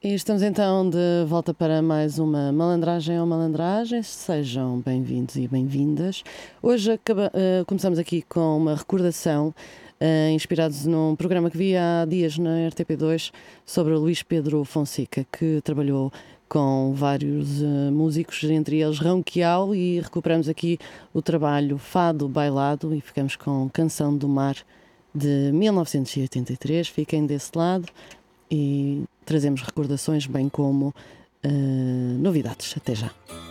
E estamos então de volta para mais uma Malandragem ou Malandragem. Sejam bem-vindos e bem-vindas. Hoje começamos aqui com uma recordação, inspirados num programa que vi há dias na RTP2 sobre o Luís Pedro Fonseca, que trabalhou com vários músicos, entre eles Ronquial, e recuperamos aqui o trabalho Fado Bailado e ficamos com Canção do Mar de 1983. Fiquem desse lado e trazemos recordações, bem como novidades. Até já.